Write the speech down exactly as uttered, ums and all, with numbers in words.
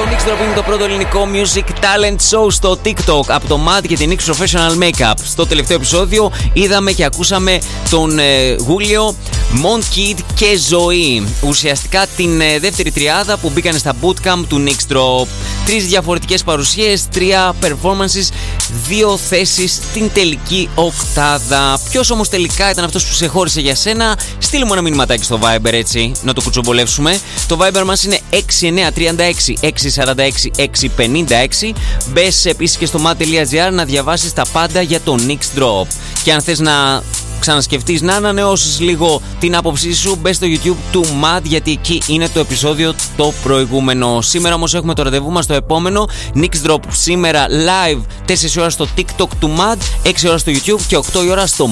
Mix Drop είναι το πρώτο ελληνικό music talent show στο TikTok από το Mad και την Nix Professional Makeup. Στο τελευταίο επεισόδιο είδαμε και ακούσαμε τον ε, Γούλιο, Mon Kid και Ζωή. Ουσιαστικά την ε, δεύτερη τριάδα που μπήκαν στα bootcamp του Nix Drop. Τρεις διαφορετικές παρουσίες, τρία performances, δύο θέσεις στην τελική οκτάδα. Ποιος όμως τελικά ήταν αυτός που σε χώρισε για σένα? Στείλ μου ένα μηνυματάκι στο Viber, έτσι, να το κουτσομπολεύσουμε. Το Viber μας είναι έξι εννιά τρία έξι έξι τέσσερα έξι έξι πέντε έξι. Μπες επίσης και στο mat.gr να διαβάσεις τα πάντα για το Nix Drop. Και αν θες να ξανασκεφτείς, να ανανεώσεις λίγο την άποψή σου, μπες στο YouTube του Mad, γιατί εκεί είναι το επεισόδιο το προηγούμενο. Σήμερα όμως έχουμε το ραντεβού μας στο επόμενο Nix Drop. Σήμερα live τέσσερις ώρα στο TikTok του Mad, έξι ώρα στο YouTube και οκτώ η ώρα στο